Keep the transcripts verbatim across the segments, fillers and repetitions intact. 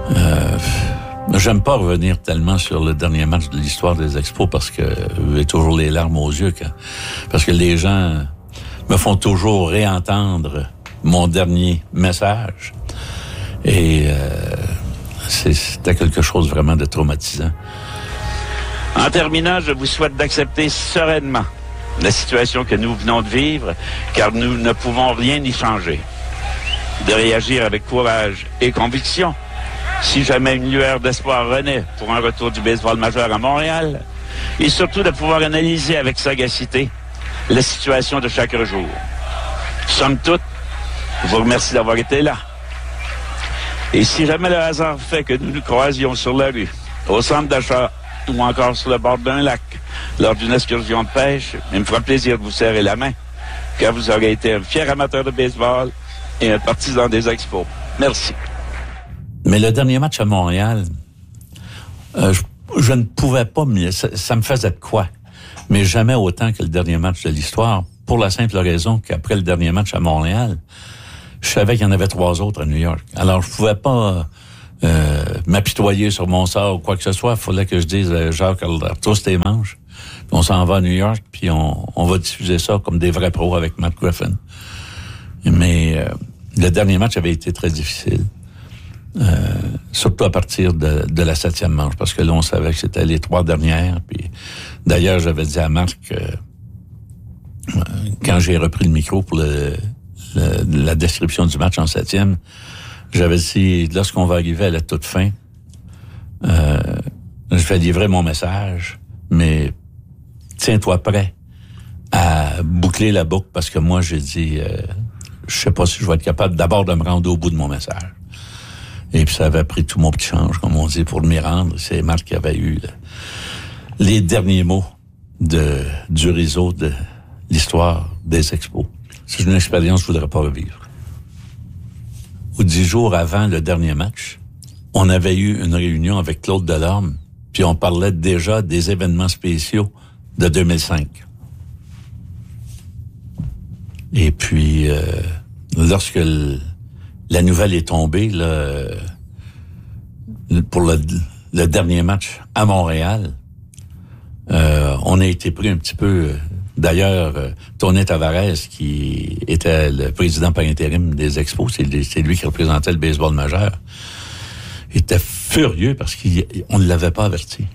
Euh, j'aime pas revenir tellement sur le dernier match de l'histoire des Expos parce que j'ai toujours les larmes aux yeux. Quand, parce que les gens me font toujours réentendre mon dernier message. Et euh, c'est, c'était quelque chose vraiment de traumatisant. En terminant, je vous souhaite d'accepter sereinement la situation que nous venons de vivre, car nous ne pouvons rien y changer. De réagir avec courage et conviction, si jamais une lueur d'espoir renaît pour un retour du baseball majeur à Montréal, et surtout de pouvoir analyser avec sagacité la situation de chaque jour. Somme toute, je vous remercie d'avoir été là. Et si jamais le hasard fait que nous nous croisions sur la rue, au centre d'achat, ou encore sur le bord d'un lac, lors d'une excursion de pêche, il me fera plaisir de vous serrer la main, car vous aurez été un fier amateur de baseball et un partisan des Expos. Merci. Mais le dernier match à Montréal, euh, je, je ne pouvais pas, mais ça, ça me faisait de quoi? Mais jamais autant que le dernier match de l'histoire, pour la simple raison qu'après le dernier match à Montréal, je savais qu'il y en avait trois autres à New York. Alors, je pouvais pas euh, m'apitoyer sur mon sort ou quoi que ce soit. Il fallait que je dise, euh, Jacques, tous tes manches. Puis on s'en va à New York, puis on, on va diffuser ça comme des vrais pros avec Matt Griffin. Mais euh, le dernier match avait été très difficile. Euh, surtout à partir de, de la septième manche, parce que là, on savait que c'était les trois dernières. Puis d'ailleurs, j'avais dit à Marc, euh, quand j'ai repris le micro pour le, le, la description du match en septième, j'avais dit, lorsqu'on va arriver à la toute fin, euh, je vais livrer mon message, mais tiens-toi prêt à boucler la boucle, parce que moi, j'ai dit, euh, je sais pas si je vais être capable d'abord de me rendre au bout de mon message. Et puis ça avait pris tout mon petit change, comme on dit, pour m'y rendre. C'est Marc qui avait eu là, les derniers mots de, du réseau de l'histoire des Expos. C'est une expérience que je voudrais pas revivre. Ou dix jours avant le dernier match, on avait eu une réunion avec Claude Delorme, puis on parlait déjà des événements spéciaux de deux mille cinq. Et puis, euh, lorsque le, la nouvelle est tombée, là, euh, pour le, le dernier match à Montréal, euh, on a été pris un petit peu... Euh, D'ailleurs, euh, Tony Tavares, qui était le président par intérim des Expos, c'est, c'est lui qui représentait le baseball majeur, était furieux parce qu'on ne l'avait pas averti.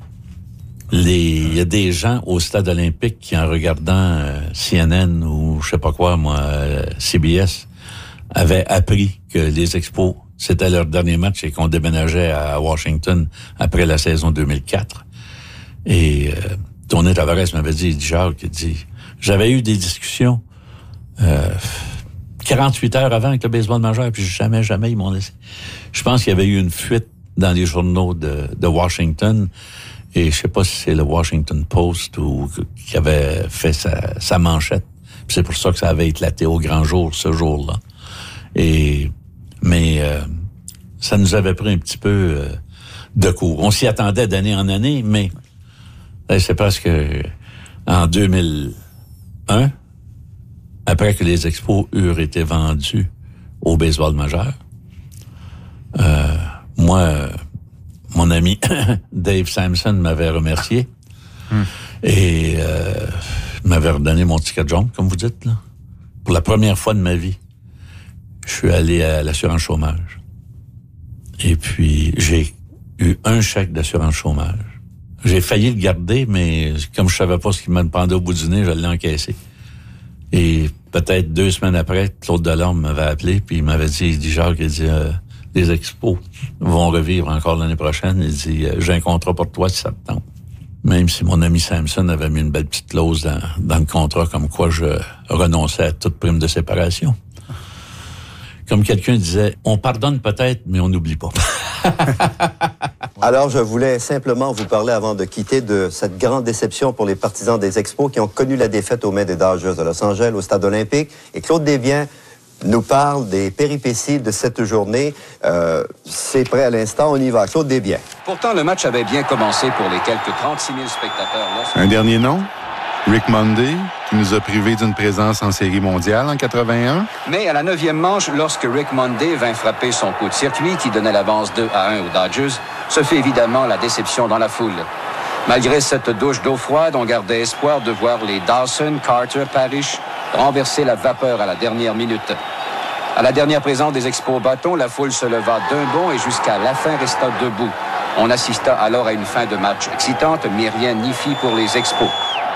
Il y a des gens au stade olympique qui, en regardant euh, C N N ou je sais pas quoi, moi, euh, C B S, avaient appris que les Expos, c'était leur dernier match et qu'on déménageait à Washington après la saison deux mille quatre. Et euh, Tony Tavares m'avait dit, il dit, Jacques, il dit, j'avais eu des discussions euh, quarante-huit heures avant avec le baseball majeur, puis jamais, jamais ils m'ont laissé. Je pense qu'il y avait eu une fuite dans les journaux de, de Washington, et je sais pas si c'est le Washington Post ou qui avait fait sa, sa manchette. Puis c'est pour ça que ça avait éclaté au grand jour ce jour-là. Et mais euh, ça nous avait pris un petit peu euh, de court. On s'y attendait d'année en année, mais c'est parce que en deux mille un, après que les Expos eurent été vendus au baseball majeur, euh, moi, euh, mon ami Dave Samson m'avait remercié hum. et euh, m'avait redonné mon ticket jaune, comme vous dites, là. Pour la première fois de ma vie, je suis allé à l'assurance chômage. Et puis, j'ai eu un chèque d'assurance chômage. J'ai failli le garder, mais comme je savais pas ce qui me pendait au bout du nez, je l'ai encaissé. Et peut-être deux semaines après, Claude Delorme m'avait appelé, puis il m'avait dit, il dit, Jacques, il dit, euh, les Expos vont revivre encore l'année prochaine. Il dit, euh, j'ai un contrat pour toi si ça te tente. Même si mon ami Samson avait mis une belle petite clause dans, dans le contrat, comme quoi je renonçais à toute prime de séparation. Comme quelqu'un disait, on pardonne peut-être, mais on n'oublie pas. Alors, je voulais simplement vous parler, avant de quitter, de cette grande déception pour les partisans des Expos qui ont connu la défaite aux mains des Dodgers de Los Angeles au Stade olympique. Et Claude Desbiens nous parle des péripéties de cette journée. Euh, c'est prêt à l'instant, on y va. Claude Desbiens. Pourtant, le match avait bien commencé pour les quelques trente-six mille spectateurs. Là. Un dernier nom? Rick Monday, qui nous a privés d'une présence en Série mondiale en quatre-vingt-un. Mais à la neuvième manche, lorsque Rick Monday vint frapper son coup de circuit qui donnait l'avance deux à un aux Dodgers, ce fut évidemment la déception dans la foule. Malgré cette douche d'eau froide, on gardait espoir de voir les Dawson, Carter, Parrish renverser la vapeur à la dernière minute. À la dernière présence des Expos au bâton, la foule se leva d'un bond et jusqu'à la fin resta debout. On assista alors à une fin de match excitante, mais rien n'y fit pour les Expos.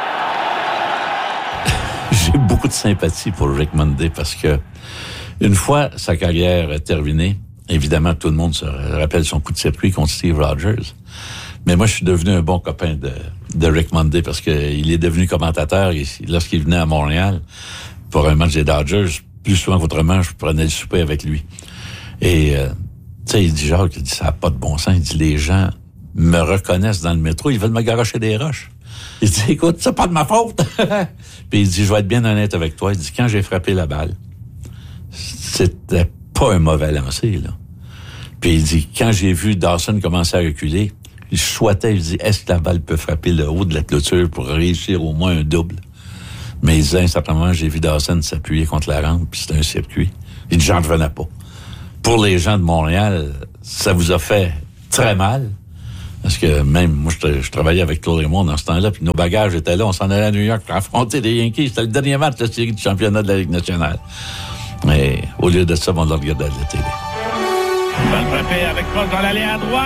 J'ai beaucoup de sympathie pour Rick Monday parce que une fois sa carrière terminée, évidemment, tout le monde se rappelle son coup de circuit contre Steve Rogers. Mais moi, je suis devenu un bon copain de, de Rick Monday parce qu'il est devenu commentateur ici. Lorsqu'il venait à Montréal pour un match des Dodgers, plus souvent qu'autrement, je prenais le souper avec lui. Et, euh, tu sais, il dit, Jacques, il dit, ça n'a pas de bon sens. Il dit, les gens me reconnaissent dans le métro, ils veulent me garocher des roches. Il dit, écoute, c'est pas de ma faute. Puis il dit, je vais être bien honnête avec toi. Il dit, quand j'ai frappé la balle, c'était pas un mauvais lancer, là. Puis il dit, quand j'ai vu Dawson commencer à reculer, je souhaitais, il dit, est-ce que la balle peut frapper le haut de la clôture pour réussir au moins un double? Mais il disait, simplement, j'ai vu Dawson s'appuyer contre la rampe, puis c'était un circuit. Il dit, j'en revenais pas. Pour les gens de Montréal, ça vous a fait très mal. Parce que même, moi, je, je travaillais avec Claude Raymond dans ce temps-là, puis nos bagages étaient là, on s'en allait à New York pour affronter les Yankees. C'était le dernier match de la série du championnat de la Ligue nationale. Mais au lieu de ça, on le regardait à la télé. Balle frappée avec Paul dans l'allée à droite.